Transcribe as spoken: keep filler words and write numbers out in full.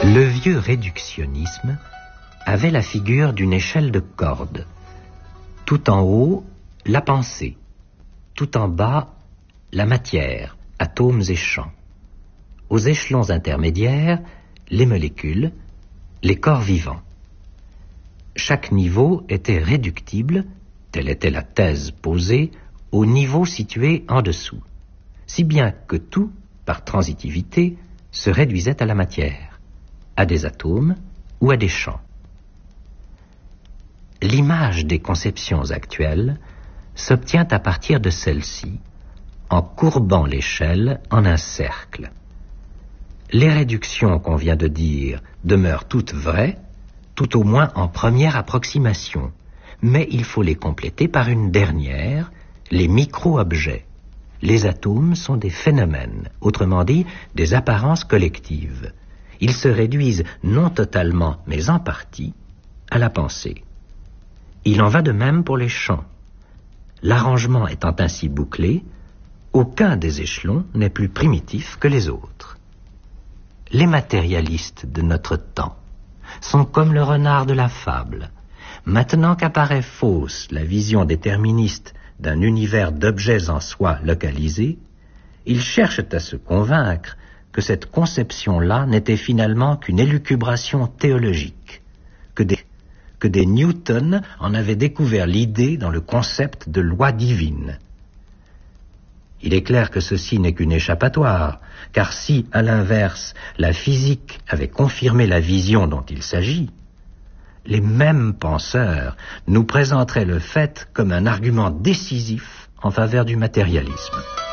Le vieux réductionnisme avait la figure d'une échelle de cordes. Tout en haut, la pensée. Tout en bas, la matière, atomes et champs. Aux échelons intermédiaires, les molécules, les corps vivants. Chaque niveau était réductible, telle était la thèse posée, au niveau situé en dessous, si bien que tout, par transitivité, se réduisait à la matière, à des atomes ou à des champs. L'image des conceptions actuelles s'obtient à partir de celle-ci, en courbant l'échelle en un cercle. Les réductions qu'on vient de dire demeurent toutes vraies, tout au moins en première approximation, mais il faut les compléter par une dernière, les micro-objets. Les atomes sont des phénomènes, autrement dit, des apparences collectives. Ils se réduisent non totalement, mais en partie, à la pensée. Il en va de même pour les champs. L'arrangement étant ainsi bouclé, aucun des échelons n'est plus primitif que les autres. Les matérialistes de notre temps sont comme le renard de la fable. Maintenant qu'apparaît fausse la vision déterministe d'un univers d'objets en soi localisés, ils cherchent à se convaincre que cette conception-là n'était finalement qu'une élucubration théologique, que des, que des Newton en avaient découvert l'idée dans le concept de loi divine. Il est clair que ceci n'est qu'une échappatoire, car si, à l'inverse, la physique avait confirmé la vision dont il s'agit, les mêmes penseurs nous présenteraient le fait comme un argument décisif en faveur du matérialisme.